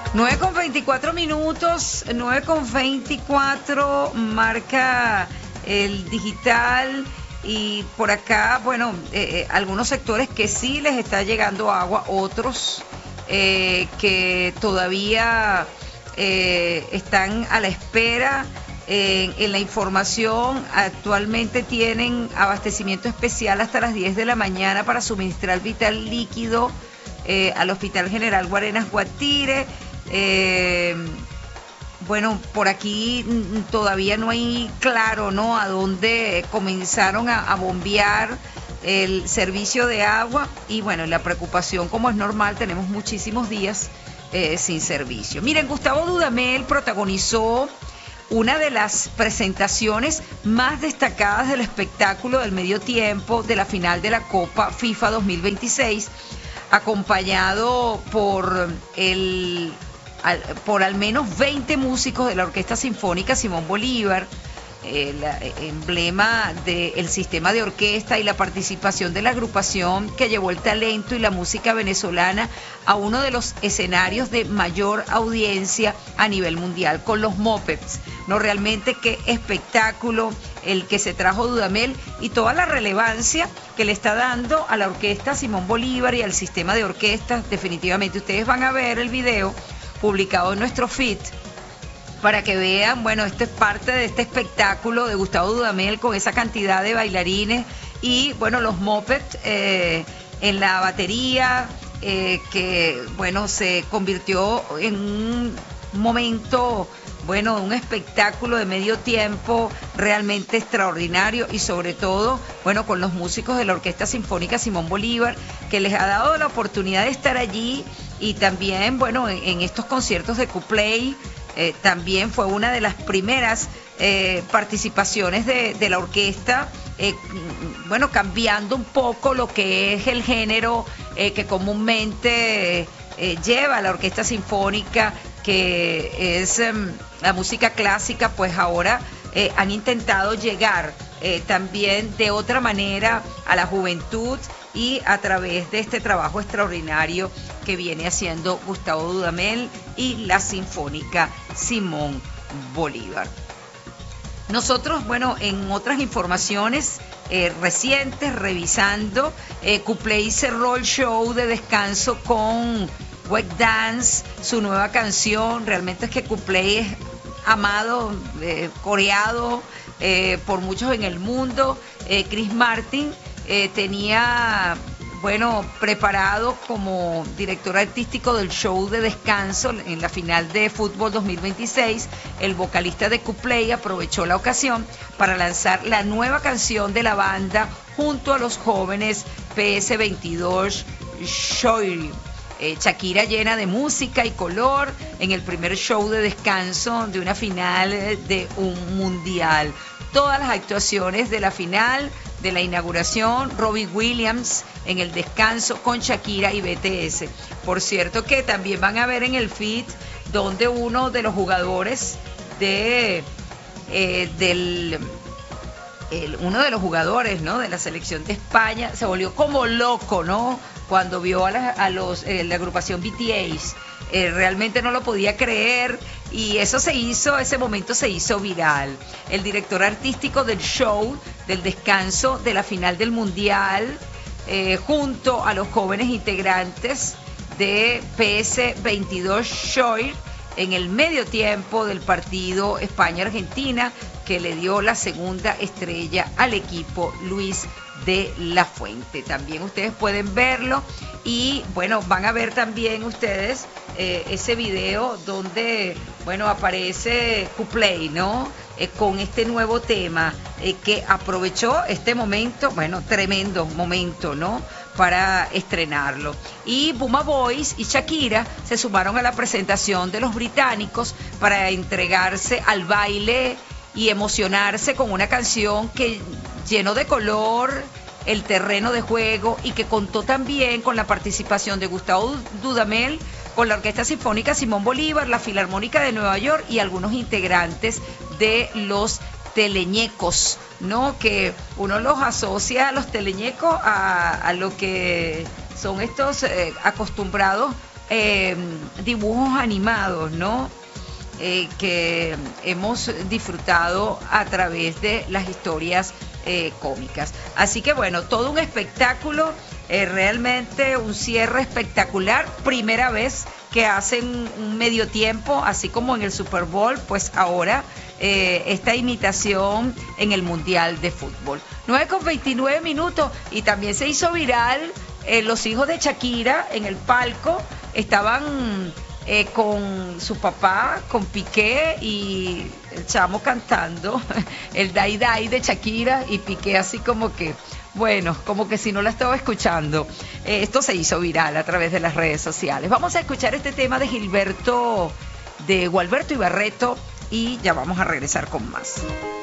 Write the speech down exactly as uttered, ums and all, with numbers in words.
nueve con veinticuatro minutos, nueve con veinticuatro, marca el digital. Y por acá, bueno, eh, algunos sectores que sí les está llegando agua, otros eh, que todavía eh, están a la espera. Eh, en la información, actualmente tienen abastecimiento especial hasta las diez de la mañana para suministrar vital líquido eh, al Hospital General Guarenas Guatire. Eh, bueno, por aquí todavía no hay claro, ¿no?, a dónde comenzaron a, a bombear el servicio de agua. Y bueno, la preocupación, como es normal, tenemos muchísimos días eh, sin servicio. Miren, Gustavo Dudamel protagonizó una de las presentaciones más destacadas del espectáculo del medio tiempo de la final de la Copa FIFA dos mil veintiséis, acompañado por el al, por al menos veinte músicos de la Orquesta Sinfónica Simón Bolívar, el emblema del sistema de orquesta, y la participación de la agrupación que llevó el talento y la música venezolana a uno de los escenarios de mayor audiencia a nivel mundial, con los Muppets. No, realmente qué espectáculo el que se trajo Dudamel, y toda la relevancia que le está dando a la Orquesta Simón Bolívar y al sistema de orquestas. Definitivamente ustedes van a ver el video publicado en nuestro feed para que vean, bueno, esto es parte de este espectáculo de Gustavo Dudamel con esa cantidad de bailarines y, bueno, los Muppets eh, en la batería, eh, que, bueno, se convirtió en un momento, bueno, un espectáculo de medio tiempo realmente extraordinario, y sobre todo, bueno, con los músicos de la Orquesta Sinfónica Simón Bolívar, que les ha dado la oportunidad de estar allí, y también, bueno, en, en estos conciertos de Coplay. Eh, también fue una de las primeras eh, participaciones de, de la orquesta, eh, bueno, cambiando un poco lo que es el género eh, que comúnmente eh, lleva la Orquesta Sinfónica, que es eh, la música clásica. Pues ahora eh, han intentado llegar eh, también de otra manera a la juventud, y a través de este trabajo extraordinario que viene haciendo Gustavo Dudamel y la Sinfónica Simón Bolívar. Nosotros, bueno, en otras informaciones eh, recientes, revisando, eh, Coplay cerró el show de descanso con Wet Dance, su nueva canción. Realmente es que Coplay es amado, eh, coreado eh, por muchos en el mundo. eh, Chris Martin Eh, tenía, bueno, preparado como director artístico del show de descanso en la final de fútbol dos mil veintiséis. El vocalista de Coplay aprovechó la ocasión para lanzar la nueva canción de la banda junto a los jóvenes P S veintidós Shoiri. Eh, Shakira llena de música y color en el primer show de descanso de una final de un mundial. Todas las actuaciones de la final, de la inauguración, Robbie Williams en el descanso con Shakira y B T S. Por cierto que también van a ver en el feed donde uno de los jugadores de eh, del el, uno de los jugadores, ¿no?, de la selección de España se volvió como loco, ¿no?, cuando vio a la, a los eh, la agrupación B T S. Eh, realmente no lo podía creer, y eso se hizo, ese momento se hizo viral. El director artístico del show del descanso de la final del Mundial, eh, junto a los jóvenes integrantes de P S veintidós Shoir, en el medio tiempo del partido España-Argentina, que le dio la segunda estrella al equipo Luis de la Fuente. También ustedes pueden verlo, y bueno, van a ver también ustedes eh, ese video donde, bueno, aparece Coplay, ¿no?, eh, con este nuevo tema eh, que aprovechó este momento, bueno, tremendo momento, ¿no?, para estrenarlo. Y Buma Boys y Shakira se sumaron a la presentación de los británicos para entregarse al baile y emocionarse con una canción que llenó de color el terreno de juego, y que contó también con la participación de Gustavo Dudamel, con la Orquesta Sinfónica Simón Bolívar, la Filarmónica de Nueva York y algunos integrantes de los teleñecos, ¿no?, que uno los asocia a los teleñecos a, a lo que son estos eh, acostumbrados eh, dibujos animados, ¿no? Eh, que hemos disfrutado a través de las historias eh, cómicas. Así que bueno, todo un espectáculo, eh, realmente un cierre espectacular, primera vez que hacen un medio tiempo, así como en el Super Bowl, pues ahora eh, esta imitación en el Mundial de Fútbol. nueve con veintinueve minutos, y también se hizo viral, eh, los hijos de Shakira en el palco estaban eh, con su papá, con Piqué, y el chamo cantando el Dai Dai de Shakira, y Piqué así como que, bueno, como que si no la estaba escuchando. Eh, esto se hizo viral a través de las redes sociales. Vamos a escuchar este tema de Gilberto, de Gualberto Ibarreto, y ya vamos a regresar con más.